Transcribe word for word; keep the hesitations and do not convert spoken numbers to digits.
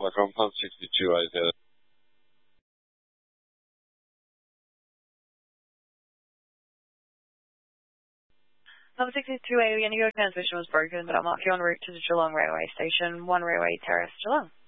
Telecom, Pump sixty-two, I Z. Pump sixty-two, Alien, your transmission was broken, but I'll mark you en route to the Geelong Railway Station, one Railway Terrace, Geelong.